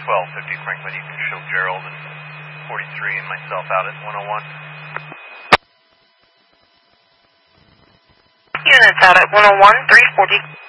1250 Franklin, you can show Gerald and 43 and myself out at 101. Units out at 101, 340.